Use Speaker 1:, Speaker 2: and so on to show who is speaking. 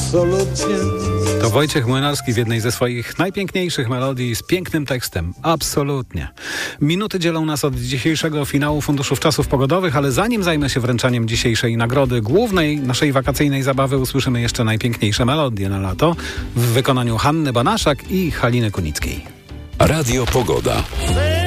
Speaker 1: absolutnie.
Speaker 2: To Wojciech Młynarski w jednej ze swoich najpiękniejszych melodii z pięknym tekstem. Absolutnie. Minuty dzielą nas od dzisiejszego finału Funduszów Czasów Pogodowych, ale zanim zajmę się wręczaniem dzisiejszej nagrody głównej naszej wakacyjnej zabawy, usłyszymy jeszcze najpiękniejsze melodie na lato w wykonaniu Hanny Banaszak i Haliny Kunickiej.
Speaker 3: Radio Pogoda.